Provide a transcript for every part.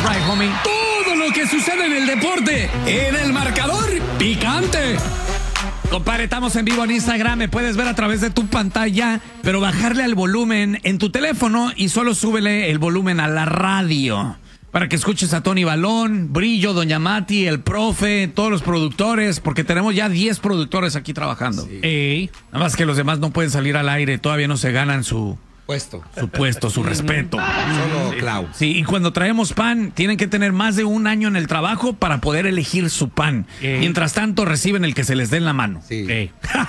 right, homie. Todo lo que sucede en el deporte, en el marcador picante. Compadre, estamos en vivo en Instagram, me puedes ver a través de tu pantalla, pero bajarle al volumen en tu teléfono y solo súbele el volumen a la radio. Para que escuches a Tony Balón, Brillo, Doña Mati, el profe, todos los productores, porque tenemos ya 10 productores aquí trabajando. Sí. Nada más que los demás no pueden salir al aire, todavía no se ganan su puesto, su respeto. Solo Clau. Sí, y cuando traemos pan, tienen que tener más de un año en el trabajo para poder elegir su pan. Mientras tanto, reciben el que se les dé en la mano. Sí.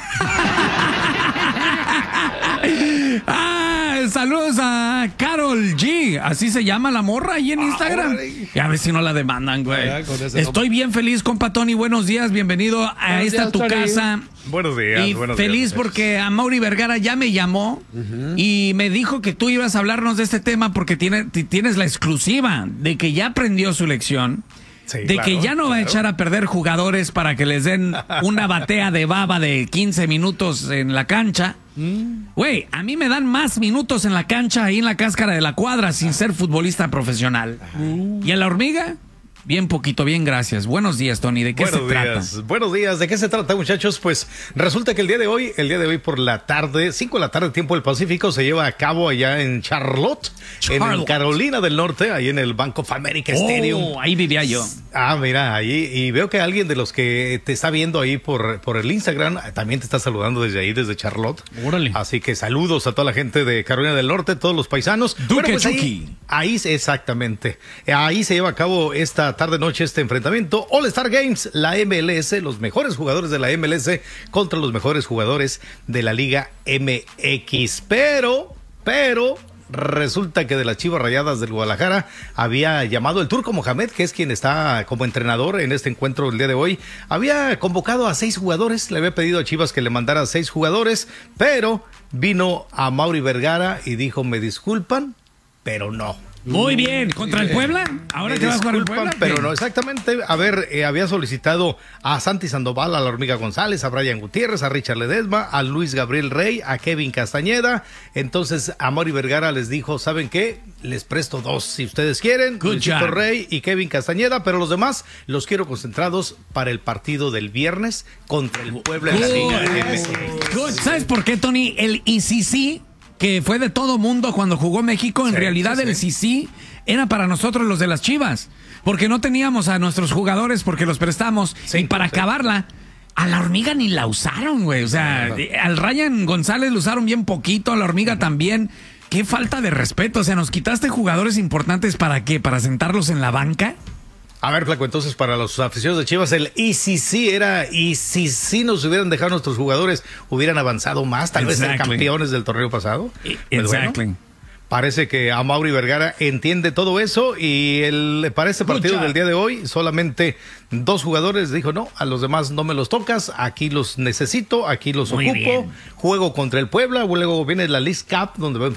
Saludos a Carol G. Así se llama la morra ahí en Instagram. Y a ver si no la demandan, güey. Estoy bien feliz, compa Tony. Buenos días, bienvenido a esta tu casa. Buenos días. Y feliz porque a Mauri Vergara ya me llamó y me dijo que tú ibas a hablarnos de este tema porque tienes la exclusiva de que ya aprendió su lección. Sí, de que ya no va a echar a perder jugadores para que les den una batea de baba de 15 minutos en la cancha. Güey, a mí me dan más minutos en la cancha ahí en la cáscara de la cuadra sin ser futbolista profesional. ¿Y a la hormiga? Bien poquito, bien, gracias. Buenos días, Tony. ¿De qué se trata? Buenos días. ¿De qué se trata, muchachos? Pues resulta que el día de hoy por la tarde, 5 de la tarde, tiempo del Pacífico, se lleva a cabo allá en Charlotte, en Carolina del Norte, ahí en el Bank of America Stadium. Ahí vivía yo. Mira, ahí, y veo que alguien de los que te está viendo ahí por el Instagram, también te está saludando desde ahí, desde Charlotte. Órale. Así que saludos a toda la gente de Carolina del Norte, todos los paisanos. Duque pues ahí, exactamente. Ahí se lleva a cabo esta tarde-noche este enfrentamiento. All-Star Games, la MLS, los mejores jugadores de la MLS contra los mejores jugadores de la Liga MX. Pero, resulta que de las Chivas Rayadas del Guadalajara había llamado el Turco Mohamed, que es quien está como entrenador en este encuentro el día de hoy. Había convocado a 6 jugadores, le había pedido a Chivas que le mandara 6 jugadores, pero vino a Mauri Vergara y dijo, me disculpan, pero no. Muy bien, ¿contra el Puebla? ¿Ahora que vas a jugar el Puebla? Pero no, exactamente. A ver, había solicitado a Santi Sandoval, a la Hormiga González, a Brian Gutiérrez, a Richard Ledesma, a Luis Gabriel Rey, a Kevin Castañeda. Entonces, a Mauri Vergara les dijo, ¿saben qué? Les presto 2 si ustedes quieren. Luisito Rey y Kevin Castañeda, pero los demás los quiero concentrados para el partido del viernes contra el Puebla en la Liga MX. ¿Sabes por qué, Tony? El ICC, que fue de todo mundo cuando jugó México, en realidad el CC era para nosotros los de las Chivas, porque no teníamos a nuestros jugadores porque los prestamos, y para acabarla, a la Hormiga ni la usaron, güey. O sea, al Ryan González lo usaron bien poquito, a la Hormiga también. Qué falta de respeto, o sea, nos quitaste jugadores importantes, ¿para qué? ¿Para sentarlos en la banca? A ver, Flaco, entonces para los aficionados de Chivas, el ECC era, y si nos hubieran dejado nuestros jugadores, hubieran avanzado más, tal vez ser campeones del torneo pasado. Bueno, parece que a Mauri Vergara entiende todo eso y para este partido del día de hoy solamente 2 jugadores dijo, no, a los demás no me los tocas, aquí los necesito, aquí los ocupo, juego contra el Puebla, luego viene la League Cup donde